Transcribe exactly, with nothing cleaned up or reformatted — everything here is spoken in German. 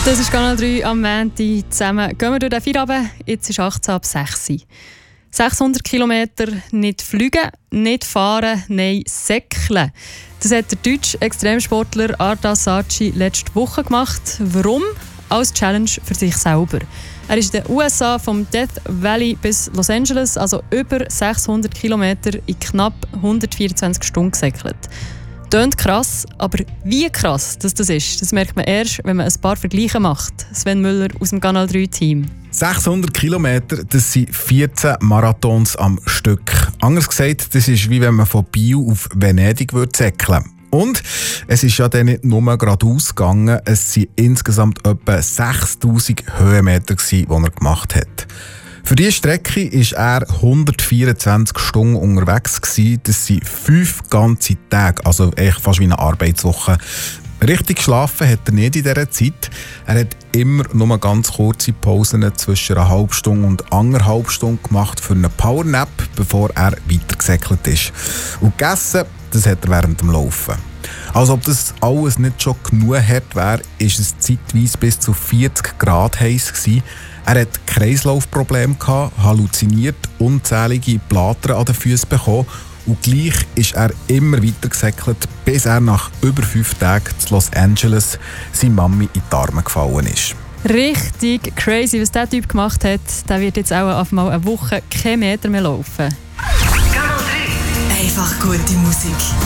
Das ist Kanal drei am Montag. Zusammen gehen wir durch den Feierabend. Jetzt ist achtzehn ab sechs. sechshundert Kilometer nicht fliegen, nicht fahren, nein, säckeln. Das hat der deutsche Extremsportler Arda Saatchi letzte Woche gemacht. Warum? Als Challenge für sich selber. Er ist in den U S A vom Death Valley bis Los Angeles, also über sechshundert Kilometer in knapp hundertvierundzwanzig Stunden gesäckelt. Tönt krass, aber wie krass das, das ist, das merkt man erst, wenn man ein paar Vergleiche macht. Sven Müller aus dem Kanal drei Team. sechshundert Kilometer, das sind vierzehn Marathons am Stück. Anders gesagt, das ist wie wenn man von Biel auf Venedig säckeln würde. Und es ist ja dann nicht nur geradeaus gegangen, es waren insgesamt etwa sechstausend Höhenmeter, die er gemacht hat. Für diese Strecke war er hundertvierundzwanzig Stunden unterwegs. Das sind fünf ganze Tage, also echt fast wie eine Arbeitswoche. Richtig geschlafen hat er nicht in dieser Zeit. Er hat immer nur ganz kurze Pausen zwischen einer halben Stunde und anderthalb Stunden gemacht für eine Powernap, bevor er weitergesäckelt ist. Und gegessen, das hat er während dem Laufen. Als ob das alles nicht schon genug hart wäre, ist es zeitweise bis zu vierzig Grad heiß gewesen. Er hatte Kreislaufprobleme, halluziniert, unzählige Blattern an den Füßen bekommen und gleich ist er immer weiter gesäckelt, bis er nach über fünf Tagen zu Los Angeles seiner Mami in die Arme gefallen ist. Richtig crazy, was dieser Typ gemacht hat. Der wird jetzt auch auf mal eine Woche keinen Meter mehr laufen. Einfach gute Musik.